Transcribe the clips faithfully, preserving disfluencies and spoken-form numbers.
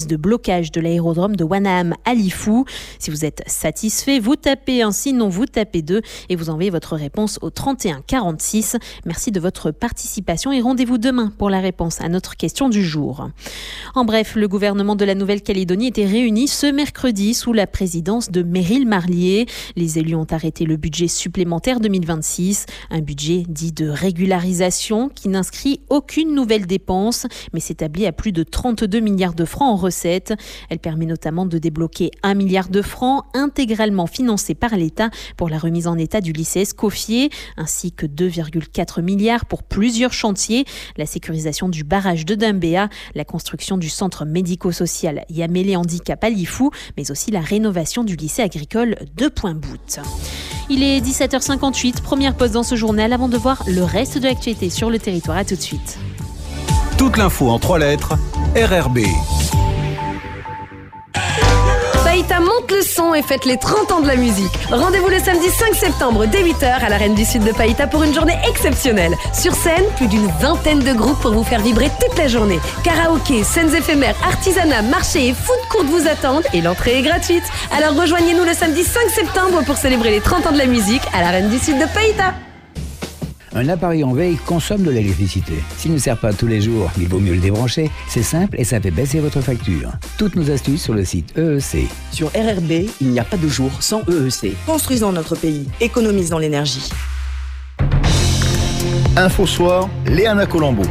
de blocage de l'aérodrome de Wanaham à Lifou. Si vous êtes satisfait, vous tapez un, sinon vous tapez deux et vous envoyez votre réponse au trente et un quarante-six. Merci de votre participation et rendez-vous demain pour la réponse à notre question du jour. En bref, le gouvernement de la Nouvelle-Calédonie était réuni ce mercredi sous la présidence de Meryl Marlier. Les élus ont arrêté le budget supplémentaire deux mille vingt-six, un budget dit de régularisation qui n'inscrit aucune nouvelle dépense, mais s'établit à plus de trente-deux milliards de francs en recettes. Elle permet notamment de débloquer un milliard de francs intégralement financés par l'État pour la remise en état du lycée Escoffier, ainsi que deux virgule quatre milliards pour plusieurs chantiers, la sécurisation du barrage de Dumbéa, la construction du centre médico-social Yamélé Handicap à Lifou, mais aussi la rénovation du lycée agricole de Pointe-Boute. Il est dix-sept heures cinquante-huit, première pause dans ce journal avant de voir le reste de l'actualité sur le territoire. À tout de suite. Toute l'info en trois lettres, R R B. Païta monte le son et fête les trente ans de la musique. Rendez-vous le samedi cinq septembre dès huit heures à l'Arène du Sud de Païta pour une journée exceptionnelle. Sur scène, plus d'une vingtaine de groupes pour vous faire vibrer toute la journée. Karaoké, scènes éphémères, artisanat, marché et food court vous attendent et l'entrée est gratuite. Alors rejoignez-nous le samedi cinq septembre pour célébrer les trente ans de la musique à l'Arène du Sud de Païta. Un appareil en veille consomme de l'électricité. S'il ne sert pas tous les jours, il vaut mieux le débrancher. C'est simple et ça fait baisser votre facture. Toutes nos astuces sur le site E E C. Sur R R B, il n'y a pas de jour sans E E C. Construisons notre pays, économisons l'énergie. Info Soir, Léana Colombo.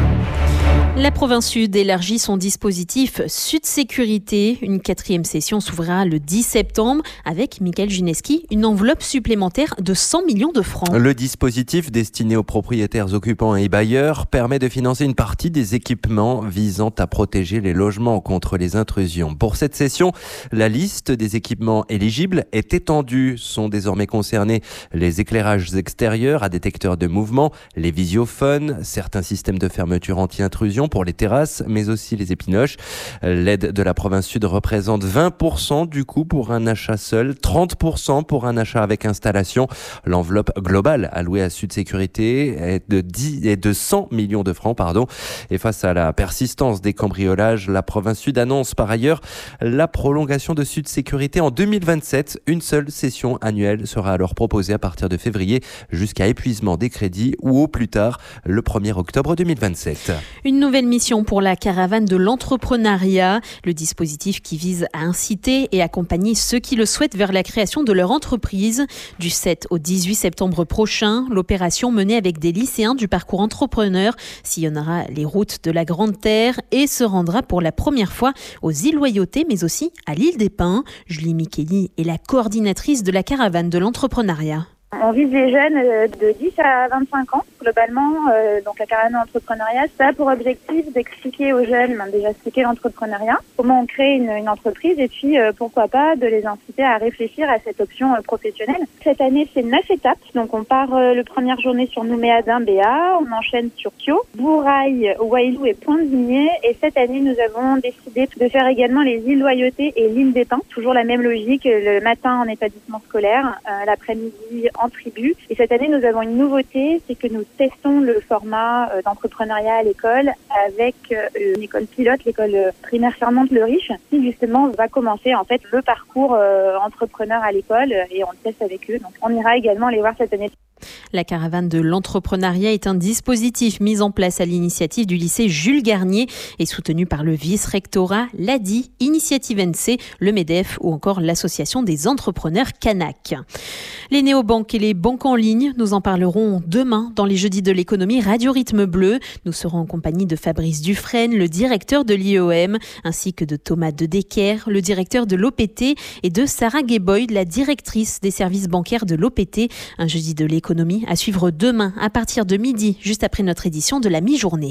La province Sud élargit son dispositif Sud Sécurité. Une quatrième session s'ouvrira le dix septembre avec, Michael Gineski, une enveloppe supplémentaire de cent millions de francs. Le dispositif destiné aux propriétaires occupants et bailleurs permet de financer une partie des équipements visant à protéger les logements contre les intrusions. Pour cette session, la liste des équipements éligibles est étendue. Sont désormais concernés les éclairages extérieurs à détecteurs de mouvement, les visiophones, certains systèmes de fermeture anti-intrusion pour les terrasses, mais aussi les épinoches. L'aide de la province Sud représente vingt pour cent du coût pour un achat seul, trente pour cent pour un achat avec installation. L'enveloppe globale allouée à Sud Sécurité est de, dix, est de cent millions de francs. Pardon. Et face à la persistance des cambriolages, la province Sud annonce par ailleurs la prolongation de Sud Sécurité en deux mille vingt-sept. Une seule session annuelle sera alors proposée à partir de février jusqu'à épuisement des crédits ou au plus tard le premier octobre deux mille vingt-sept. Une nouvelle mission pour la caravane de l'entrepreneuriat, le dispositif qui vise à inciter et accompagner ceux qui le souhaitent vers la création de leur entreprise. Du sept au dix-huit septembre prochain, l'opération menée avec des lycéens du parcours entrepreneur sillonnera les routes de la Grande Terre et se rendra pour la première fois aux îles Loyauté, mais aussi à l'île des Pins. Julie Micheli est la coordinatrice de la caravane de l'entrepreneuriat. On vise les jeunes de dix à vingt-cinq ans, globalement. Euh, donc la caravane d'entrepreneuriat, ça a pour objectif d'expliquer aux jeunes, ben déjà expliquer l'entrepreneuriat, comment on crée une, une entreprise et puis euh, pourquoi pas de les inciter à réfléchir à cette option euh, professionnelle. Cette année, c'est neuf étapes. Donc on part euh, le première journée sur Nouméa Dumbéa, on enchaîne sur Kyo, Bourail, Wailou et Pointe-Vigné. Et cette année, nous avons décidé de faire également les îles Loyauté et l'île des Pins. Toujours la même logique, le matin en établissement scolaire, euh, l'après-midi en tribu. Et cette année, nous avons une nouveauté, c'est que nous testons le format euh, d'entrepreneuriat à l'école avec euh, une école pilote, l'école euh, primaire Fermante-le-Riche, qui justement va commencer en fait le parcours euh, entrepreneur à l'école et on le teste avec eux. Donc on ira également les voir cette année. La caravane de l'entrepreneuriat est un dispositif mis en place à l'initiative du lycée Jules Garnier et soutenu par le vice-rectorat, l'A D I, Initiative N C, le MEDEF ou encore l'association des entrepreneurs Canac. Les néobanques et les banques en ligne, nous en parlerons demain dans les Jeudis de l'économie Radio Rythme Bleu. Nous serons en compagnie de Fabrice Dufresne, le directeur de l'I O M, ainsi que de Thomas Dedecker, le directeur de l'O P T, et de Sarah Gayboyd, la directrice des services bancaires de l'O P T. Un Jeudi de l'économie à suivre demain à partir de midi, juste après notre édition de la mi-journée.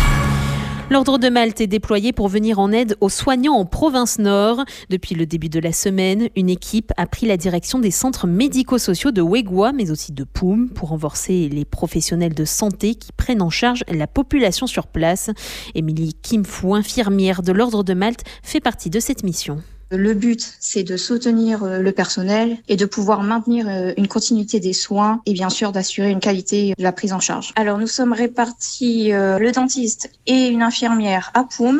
L'Ordre de Malte est déployé pour venir en aide aux soignants en province Nord. Depuis le début de la semaine, une équipe a pris la direction des centres médico-sociaux de Wegwa, mais aussi de Poum, pour renforcer les professionnels de santé qui prennent en charge la population sur place. Émilie Kimfou, infirmière de l'Ordre de Malte, fait partie de cette mission. Le but, c'est de soutenir le personnel et de pouvoir maintenir une continuité des soins et bien sûr d'assurer une qualité de la prise en charge. Alors nous sommes répartis, euh, le dentiste et une infirmière à Poum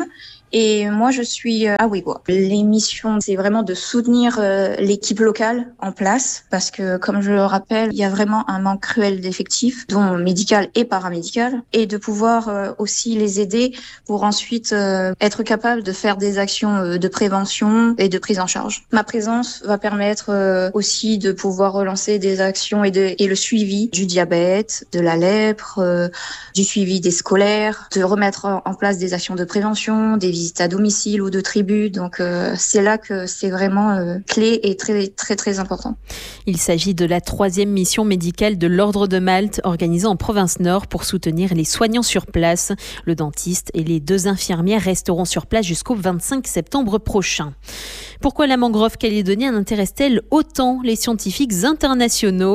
Et moi, je suis à Ouigoua. L'émission, c'est vraiment de soutenir euh, l'équipe locale en place parce que, comme je le rappelle, il y a vraiment un manque cruel d'effectifs, dont médical et paramédical, et de pouvoir euh, aussi les aider pour ensuite euh, être capable de faire des actions euh, de prévention et de prise en charge. Ma présence va permettre euh, aussi de pouvoir relancer des actions et, de, et le suivi du diabète, de la lèpre, euh, du suivi des scolaires, de remettre en place des actions de prévention, des visites à domicile ou de tribu. Donc euh, c'est là que c'est vraiment euh, clé et très très très important. Il s'agit de la troisième mission médicale de l'Ordre de Malte organisée en province Nord pour soutenir les soignants sur place. Le dentiste et les deux infirmières resteront sur place jusqu'au vingt-cinq septembre prochain. Pourquoi la mangrove calédonienne intéresse-t-elle autant les scientifiques internationaux ?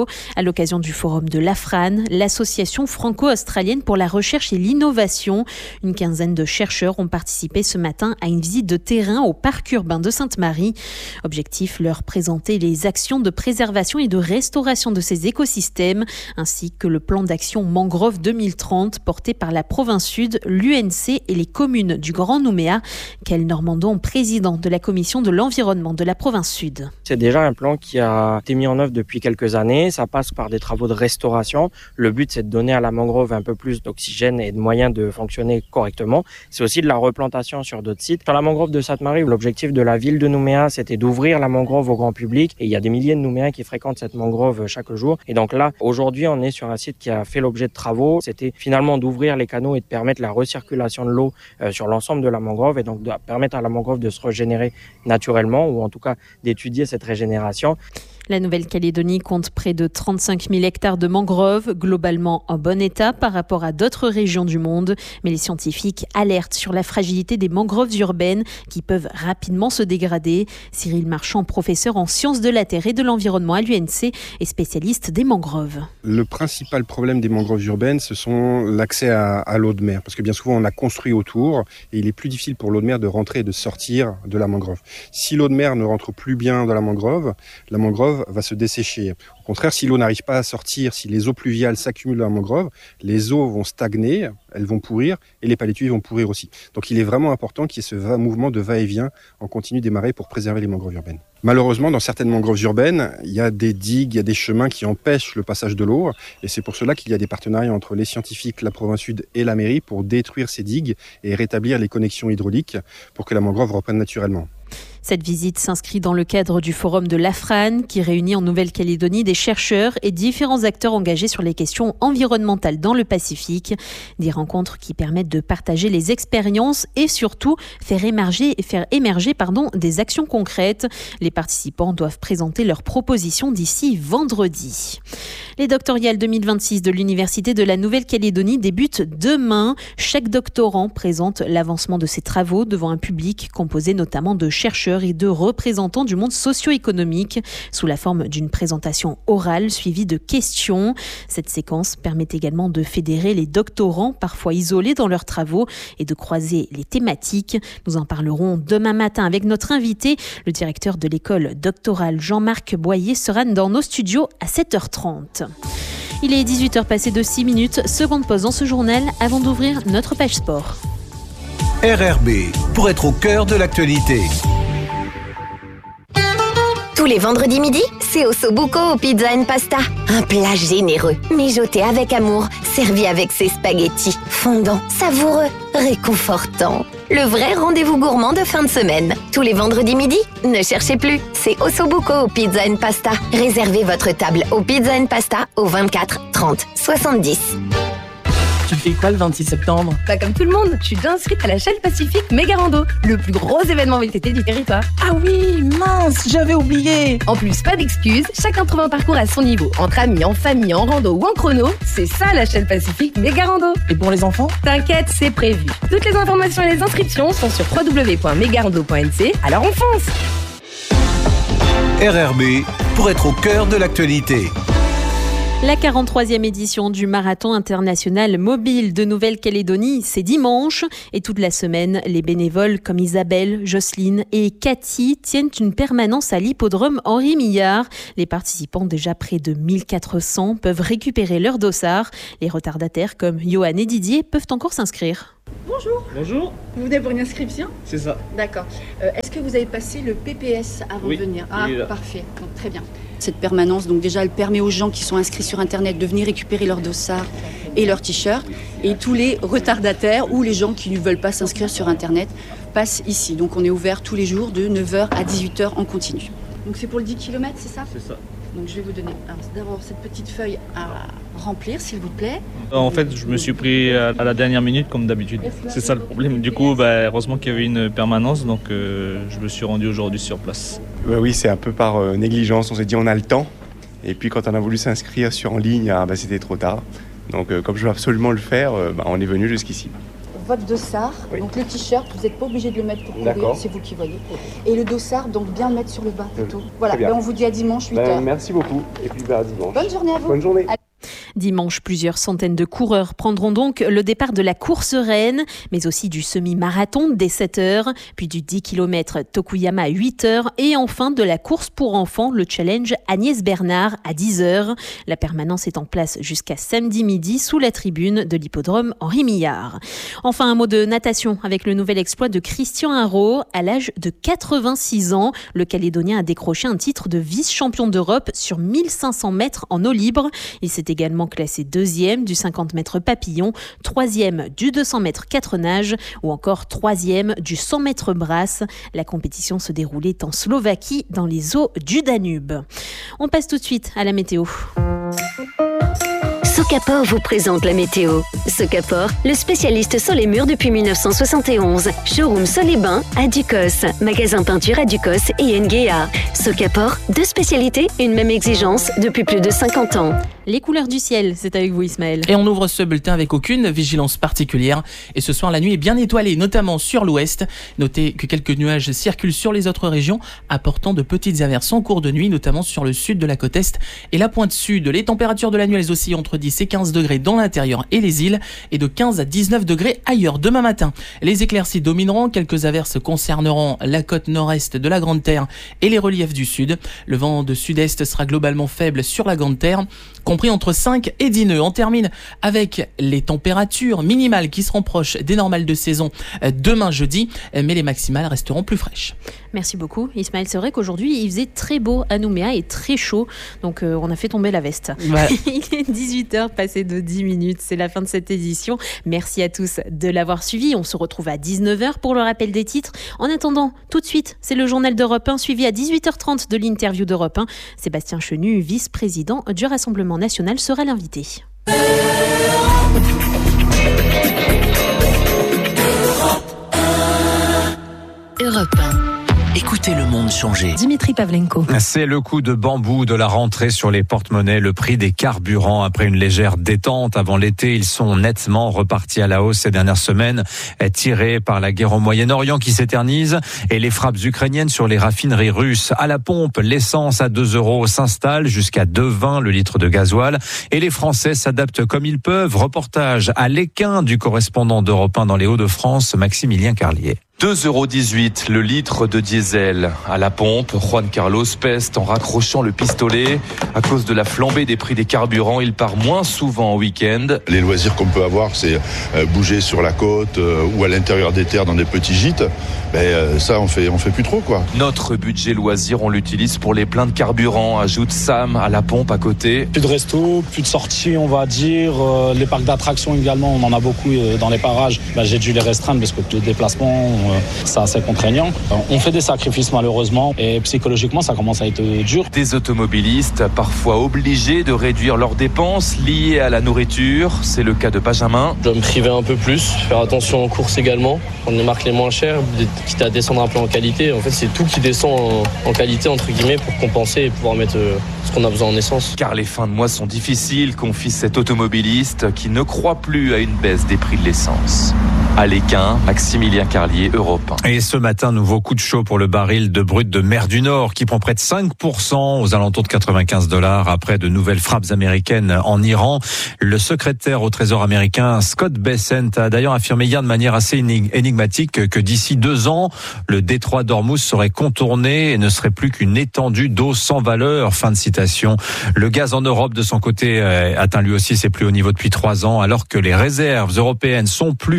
À l'occasion du forum de l'AFRAN, l'association franco-australienne pour la recherche et l'innovation, une quinzaine de chercheurs ont participé ce matin à une visite de terrain au parc urbain de Sainte-Marie. Objectif, leur présenter les actions de préservation et de restauration de ces écosystèmes, ainsi que le plan d'action mangrove deux mille trente porté par la province Sud, l'U N C et les communes du Grand Nouméa. Quel Normandon, président de la commission de l'environnement de la province Sud. C'est déjà un plan qui a été mis en œuvre depuis quelques années. Ça passe par des travaux de restauration. Le but, c'est de donner à la mangrove un peu plus d'oxygène et de moyens de fonctionner correctement. C'est aussi de la replantation sur d'autres sites. Sur la mangrove de Sainte-Marie, l'objectif de la ville de Nouméa, c'était d'ouvrir la mangrove au grand public. Et il y a des milliers de Nouméens qui fréquentent cette mangrove chaque jour. Et donc là, aujourd'hui, on est sur un site qui a fait l'objet de travaux. C'était finalement d'ouvrir les canaux et de permettre la recirculation de l'eau euh, sur l'ensemble de la mangrove et donc de permettre à la mangrove de se régénérer naturellement ou en tout cas d'étudier cette régénération. La Nouvelle-Calédonie compte près de trente-cinq mille hectares de mangroves, globalement en bon état par rapport à d'autres régions du monde. Mais les scientifiques alertent sur la fragilité des mangroves urbaines qui peuvent rapidement se dégrader. Cyril Marchand, professeur en sciences de la terre et de l'environnement à l'U N C et spécialiste des mangroves. Le principal problème des mangroves urbaines, ce sont l'accès à, à l'eau de mer. Parce que bien souvent, on a construit autour et il est plus difficile pour l'eau de mer de rentrer et de sortir de la mangrove. Si l'eau de mer ne rentre plus bien dans la mangrove, la mangrove va se dessécher. Au contraire, si l'eau n'arrive pas à sortir, si les eaux pluviales s'accumulent dans la mangrove, les eaux vont stagner, elles vont pourrir et les palétuviers vont pourrir aussi. Donc il est vraiment important qu'il y ait ce va- mouvement de va-et-vient en continu des marées pour préserver les mangroves urbaines. Malheureusement, dans certaines mangroves urbaines, il y a des digues, il y a des chemins qui empêchent le passage de l'eau et c'est pour cela qu'il y a des partenariats entre les scientifiques, la province Sud et la mairie pour détruire ces digues et rétablir les connexions hydrauliques pour que la mangrove reprenne naturellement. Cette visite s'inscrit dans le cadre du forum de l'AFRAN qui réunit en Nouvelle-Calédonie des chercheurs et différents acteurs engagés sur les questions environnementales dans le Pacifique. Des rencontres qui permettent de partager les expériences et surtout faire émerger, faire émerger pardon, des actions concrètes. Les participants doivent présenter leurs propositions d'ici vendredi. Les doctorales deux mille vingt-six de l'Université de la Nouvelle-Calédonie débutent demain. Chaque doctorant présente l'avancement de ses travaux devant un public composé notamment de chercheurs et de représentants du monde socio-économique sous la forme d'une présentation orale suivie de questions. Cette séquence permet également de fédérer les doctorants parfois isolés dans leurs travaux et de croiser les thématiques. Nous en parlerons demain matin avec notre invité, le directeur de l'école doctorale Jean-Marc Boyer sera dans nos studios à sept heures trente. Il est dix-huit heures passées de six minutes, seconde pause dans ce journal avant d'ouvrir notre page sport. R R B, pour être au cœur de l'actualité. Tous les vendredis midi, c'est Ossobuco au Pizza and Pasta. Un plat généreux, mijoté avec amour, servi avec ses spaghettis, fondants, savoureux, réconfortants. Le vrai rendez-vous gourmand de fin de semaine. Tous les vendredis midi, ne cherchez plus, c'est Ossobuco au Pizza and Pasta. Réservez votre table au Pizza and Pasta au vingt-quatre trente soixante-dix. Tu fais quoi le vingt-six septembre? Bah comme tout le monde, je suis inscrite à la Shell Pacifique Méga Rando, le plus gros événement V T T du territoire. Ah oui, mince, j'avais oublié. En plus, pas d'excuses, chacun trouve un parcours à son niveau, entre amis, en famille, en rando ou en chrono. C'est ça la Shell Pacifique Méga Rando. Et pour les enfants? T'inquiète, c'est prévu. Toutes les informations et les inscriptions sont sur w w w point megarando point n c. Alors on fonce. R R B, pour être au cœur de l'actualité. La quarante-troisième édition du Marathon international mobile de Nouvelle-Calédonie, c'est dimanche. Et toute la semaine, les bénévoles comme Isabelle, Jocelyne et Cathy tiennent une permanence à l'hippodrome Henri Millard. Les participants, déjà près de mille quatre cents, peuvent récupérer leur dossard. Les retardataires comme Johan et Didier peuvent encore s'inscrire. Bonjour. Bonjour. Vous venez pour une inscription ? C'est ça. D'accord. Euh, est-ce que vous avez passé le P P S avant oui, de venir ? Ah, il est là. Parfait. Donc, très bien. Cette permanence, donc déjà, elle permet aux gens qui sont inscrits sur Internet de venir récupérer leur dossard et leur t-shirt. Et tous les retardataires ou les gens qui ne veulent pas s'inscrire sur Internet passent ici. Donc, on est ouvert tous les jours de neuf heures à dix-huit heures en continu. Donc, c'est pour le dix kilomètres, c'est ça ? C'est ça. Donc, je vais vous donner alors, d'abord cette petite feuille à remplir, s'il vous plaît. En fait, je me suis pris à la dernière minute, comme d'habitude. C'est ça le problème. Du coup, bah, heureusement qu'il y avait une permanence, donc euh, je me suis rendu aujourd'hui sur place. Bah oui, c'est un peu par euh, négligence. On s'est dit on a le temps. Et puis quand on a voulu s'inscrire sur en ligne, ah, bah, c'était trop tard. Donc euh, comme je veux absolument le faire, euh, bah, on est venu jusqu'ici. Votre dossard, oui. Donc le t-shirt, vous n'êtes pas obligé de le mettre pour courir, c'est vous qui voyez. Et le dossard, donc bien le mettre sur le bas plutôt. Voilà, ben, on vous dit à dimanche, huit heures. Ben, merci beaucoup, et puis ben, à dimanche. Bonne journée à vous. Bonne journée. Dimanche, plusieurs centaines de coureurs prendront donc le départ de la course reine, mais aussi du semi-marathon dès sept heures, puis du dix kilomètres Tokuyama à huit heures et enfin de la course pour enfants, le challenge Agnès Bernard à dix heures. La permanence est en place jusqu'à samedi midi sous la tribune de l'hippodrome Henri Millard. Enfin, un mot de natation avec le nouvel exploit de Christian Haro. À l'âge de quatre-vingt-six ans, le Calédonien a décroché un titre de vice-champion d'Europe sur mille cinq cents mètres en eau libre. Il s'est également classé deuxième du cinquante mètres papillon, troisième du deux cents mètres quatre nages ou encore troisième du cent mètres brasse. La compétition se déroulait en Slovaquie dans les eaux du Danube. On passe tout de suite à la météo. Socapor vous présente la météo. Socapor, le spécialiste sur les murs depuis mille neuf cent soixante et onze. Showroom Sol et Bain à Ducos. Magasin peinture à Ducos et Nguea. Socapor, deux spécialités, une même exigence depuis plus de cinquante ans. Les couleurs du ciel, c'est avec vous Ismaël. Et on ouvre ce bulletin avec aucune vigilance particulière. Et ce soir, la nuit est bien étoilée, notamment sur l'ouest. Notez que quelques nuages circulent sur les autres régions, apportant de petites averses en cours de nuit, notamment sur le sud de la côte est et la pointe sud. Les températures de la nuit, elles oscillent entre dix et quinze degrés dans l'intérieur et les îles, et de quinze à dix-neuf degrés ailleurs. Demain matin, les éclaircies domineront. Quelques averses concerneront la côte nord-est de la Grande Terre et les reliefs du sud. Le vent de sud-est sera globalement faible sur la Grande Terre, compris entre cinq et dix nœuds. On termine avec les températures minimales qui seront proches des normales de saison demain jeudi, mais les maximales resteront plus fraîches. Merci beaucoup Ismaël. C'est vrai qu'aujourd'hui il faisait très beau à Nouméa et très chaud, donc euh, on a fait tomber la veste. Ouais. Il est dix-huit heures passé de dix minutes, c'est la fin de cette édition. Merci à tous de l'avoir suivi. On se retrouve à dix-neuf heures pour le rappel des titres. En attendant, tout de suite, c'est le journal d'Europe un suivi à dix-huit heures trente de l'interview d'Europe un. Sébastien Chenu, vice-président du Rassemblement national, sera l'invité. Europe un. Écoutez le monde changer. Dimitri Pavlenko. C'est le coup de bambou de la rentrée sur les porte-monnaies. Le prix des carburants, après une légère détente avant l'été, ils sont nettement repartis à la hausse ces dernières semaines, tirés par la guerre au Moyen-Orient qui s'éternise et les frappes ukrainiennes sur les raffineries russes. À la pompe, l'essence à deux euros s'installe jusqu'à deux euros vingt le litre de gasoil et les Français s'adaptent comme ils peuvent. Reportage à l'Équin du correspondant d'Europe un dans les Hauts-de-France, Maximilien Carlier. deux euros dix-huit le litre de diesel. À la pompe, Juan Carlos peste en raccrochant le pistolet. À cause de la flambée des prix des carburants, il part moins souvent en week-end. Les loisirs qu'on peut avoir, c'est bouger sur la côte ou à l'intérieur des terres dans des petits gîtes. Ben, ça, on fait, on fait plus trop, quoi. Notre budget loisir, on l'utilise pour les pleins de carburant, ajoute Sam à la pompe à côté. Plus de resto, plus de sorties, on va dire. Les parcs d'attractions également, on en a beaucoup dans les parages. Ben, j'ai dû les restreindre parce que les déplacements, c'est assez contraignant. On fait des sacrifices malheureusement et psychologiquement ça commence à être dur. Des automobilistes parfois obligés de réduire leurs dépenses liées à la nourriture. C'est le cas de Benjamin. Je dois me priver un peu plus, faire attention aux courses également. Prendre les marques les moins chères, quitte à descendre un peu en qualité. En fait c'est tout qui descend en, en qualité entre guillemets pour compenser et pouvoir mettre ce qu'on a besoin en essence. Car les fins de mois sont difficiles, confie cet automobiliste qui ne croit plus à une baisse des prix de l'essence. À l'Équin, Maximilien Carlier, Europe un. Et ce matin, nouveau coup de chaud pour le baril de brut de mer du Nord qui prend près de cinq pour cent aux alentours de quatre-vingt-quinze dollars après de nouvelles frappes américaines en Iran. Le secrétaire au Trésor américain Scott Bessent a d'ailleurs affirmé hier de manière assez énigmatique que d'ici deux ans, le détroit d'Ormuz serait contourné et ne serait plus qu'une étendue d'eau sans valeur. Fin de citation. Le gaz en Europe, de son côté, atteint lui aussi ses plus hauts niveaux depuis trois ans alors que les réserves européennes sont plus faibles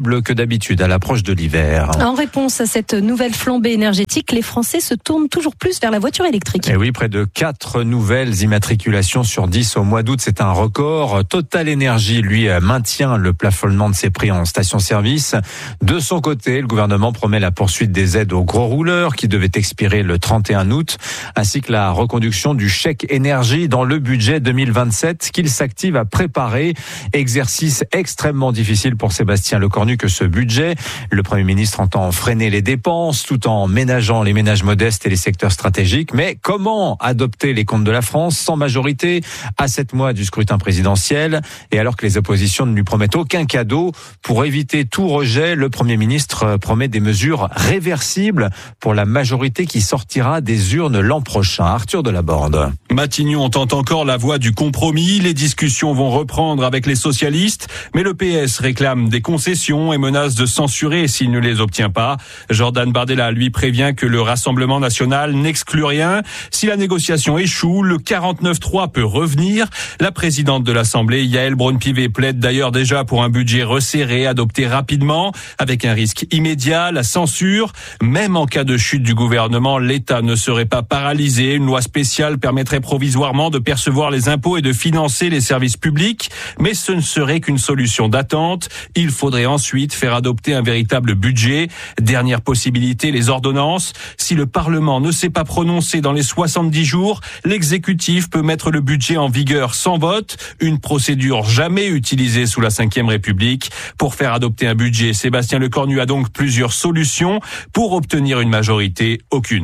sensibles que d'habitude à l'approche de l'hiver. En réponse à cette nouvelle flambée énergétique, les Français se tournent toujours plus vers la voiture électrique. Et oui, près de quatre nouvelles immatriculations sur dix au mois d'août, c'est un record. Total Énergie, lui, maintient le plafonnement de ses prix en station-service. De son côté, le gouvernement promet la poursuite des aides aux gros rouleurs qui devaient expirer le trente et un août, ainsi que la reconduction du chèque énergie dans le budget deux mille vingt-sept qu'il s'active à préparer. Exercice extrêmement difficile pour Sébastien Lecornu que ce budget. Le Premier ministre entend freiner les dépenses tout en ménageant les ménages modestes et les secteurs stratégiques. Mais comment adopter les comptes de la France sans majorité à sept mois du scrutin présidentiel et alors que les oppositions ne lui promettent aucun cadeau? Pour éviter tout rejet, le Premier ministre promet des mesures réversibles pour la majorité qui sortira des urnes l'an prochain. Arthur Delaborde. Matignon tente encore la voie du compromis. Les discussions vont reprendre avec les socialistes, mais le P S réclame des concessions et menace de censurer s'il ne les obtient pas. Jordan Bardella, lui, prévient que le Rassemblement national n'exclut rien. Si la négociation échoue, le quarante-neuf trois peut revenir. La présidente de l'Assemblée, Yaël Braun-Pivet, plaide d'ailleurs déjà pour un budget resserré, adopté rapidement, avec un risque immédiat, la censure. Même en cas de chute du gouvernement, l'État ne serait pas paralysé. Une loi spéciale permettrait provisoirement de percevoir les impôts et de financer les services publics. Mais ce ne serait qu'une solution d'attente. Il faudrait ensuite faire adopter un véritable budget. Dernière possibilité, les ordonnances. Si le Parlement ne s'est pas prononcé dans les soixante-dix jours, l'exécutif peut mettre le budget en vigueur sans vote, une procédure jamais utilisée sous la cinquième République. Pour faire adopter un budget, Sébastien Lecornu a donc plusieurs solutions. Pour obtenir une majorité, aucune.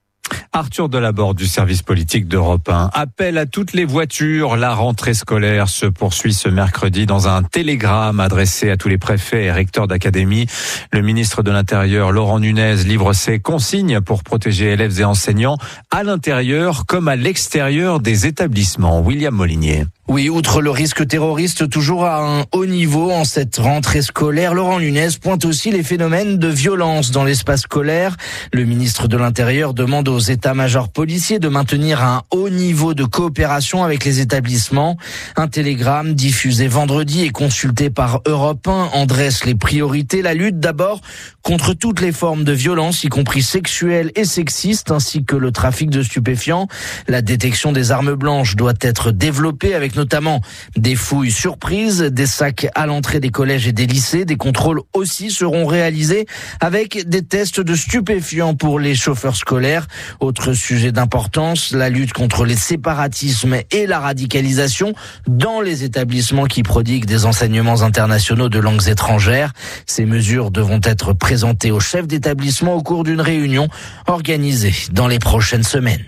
Arthur Delaborde du service politique d'Europe un. Appel à toutes les voitures. La rentrée scolaire se poursuit ce mercredi dans un télégramme adressé à tous les préfets et recteurs d'académie. Le ministre de l'Intérieur, Laurent Nunez, livre ses consignes pour protéger élèves et enseignants à l'intérieur comme à l'extérieur des établissements. William Molinier. Oui, outre le risque terroriste toujours à un haut niveau en cette rentrée scolaire, Laurent Nunez pointe aussi les phénomènes de violence dans l'espace scolaire. Le ministre de l'Intérieur demande aux états-majors policiers de maintenir un haut niveau de coopération avec les établissements. Un télégramme diffusé vendredi et consulté par Europe un en dresse les priorités. La lutte d'abord contre toutes les formes de violence, y compris sexuelles et sexistes, ainsi que le trafic de stupéfiants. La détection des armes blanches doit être développée avec notamment des fouilles surprises, des sacs à l'entrée des collèges et des lycées. Des contrôles aussi seront réalisés avec des tests de stupéfiants pour les chauffeurs scolaires. Autre sujet d'importance, la lutte contre les séparatismes et la radicalisation dans les établissements qui prodiguent des enseignements internationaux de langues étrangères. Ces mesures devront être présentées aux chefs d'établissement au cours d'une réunion organisée dans les prochaines semaines.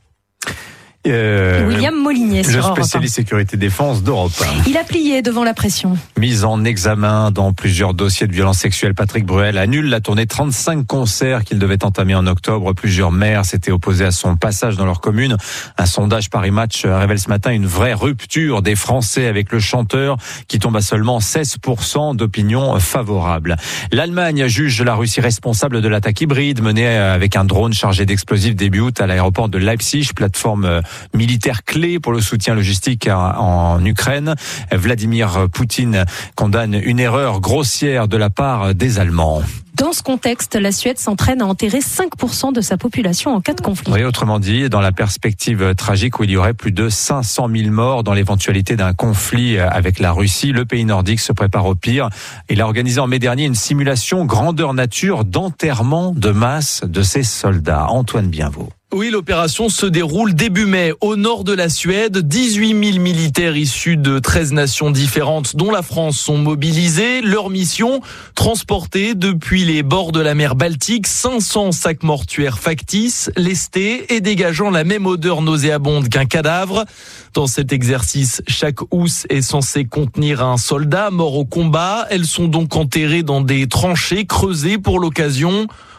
Euh, William Molinier sur le Europe un. spécialiste sécurité défense d'Europe un. Il a plié devant la pression. Mise en examen dans plusieurs dossiers de violences sexuelles, Patrick Bruel annule la tournée trente-cinq concerts qu'il devait entamer en octobre. Plusieurs maires s'étaient opposés à son passage dans leur commune. Un sondage Paris Match révèle ce matin une vraie rupture des Français avec le chanteur qui tombe à seulement seize pour cent d'opinion favorable. L'Allemagne juge la Russie responsable de l'attaque hybride menée avec un drone chargé d'explosifs début août à l'aéroport de Leipzig, plateforme militaire clé pour le soutien logistique en Ukraine. Vladimir Poutine condamne une erreur grossière de la part des Allemands. Dans ce contexte, la Suède s'entraîne à enterrer cinq pour cent de sa population en cas de conflit. Oui, autrement dit, dans la perspective tragique où il y aurait plus de cinq cent mille morts dans l'éventualité d'un conflit avec la Russie, le pays nordique se prépare au pire. Il a organisé en mai dernier une simulation grandeur nature d'enterrement de masse de ses soldats. Antoine Bienvaux. Oui, l'opération se déroule début mai au nord de la Suède. dix-huit mille militaires issus de treize nations différentes, dont la France, sont mobilisés. Leur mission, transporter depuis les bords de la mer Baltique cinq cents sacs mortuaires factices, lestés et dégageant la même odeur nauséabonde qu'un cadavre. Dans cet exercice, chaque housse est censée contenir un soldat mort au combat. Elles sont donc enterrées dans des tranchées creusées pour l'occasion.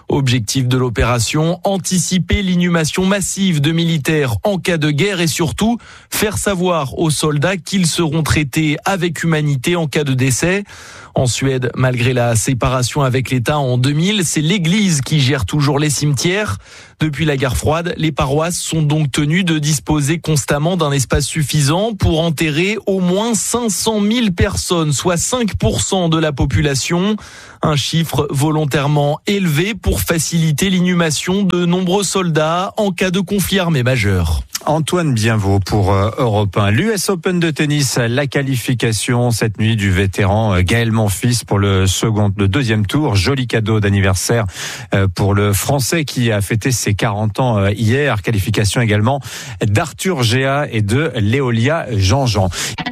Objectif de l'opération, anticiper l'inhumation massive de militaires en cas de guerre et surtout faire savoir aux soldats qu'ils seront traités avec humanité en cas de décès. En Suède, malgré la séparation avec l'État en deux mille, c'est l'Église qui gère toujours les cimetières. Depuis la guerre froide, les paroisses sont donc tenues de disposer constamment d'un espace suffisant pour enterrer au moins cinq cent mille personnes, soit cinq pour cent de la population. Un chiffre volontairement élevé pour faciliter l'inhumation de nombreux soldats en cas de conflit armé majeur. Antoine Bienvaux pour euh, Europe un. L'U S Open de tennis, la qualification cette nuit du vétéran euh, Gaël Monfils pour le second, le deuxième tour. Joli cadeau d'anniversaire euh, pour le Français qui a fêté ses quarante ans euh, hier. Qualification également d'Arthur Géa et de Léolia Jean-Jean.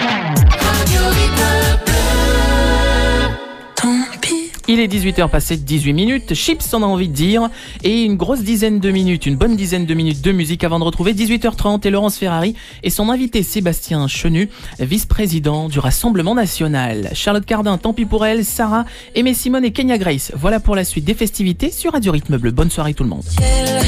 Il est dix-huit heures passées de dix-huit minutes, Chips on a envie de dire, et une grosse dizaine de minutes, une bonne dizaine de minutes de musique avant de retrouver dix-huit heures trente et Laurence Ferrari et son invité Sébastien Chenu, vice-président du Rassemblement National. Charlotte Cardin, tant pis pour elle, Sarah, Aimée Simone et Kenya Grace. Voilà pour la suite des festivités sur Radio Rythme Bleu. Bonne soirée tout le monde.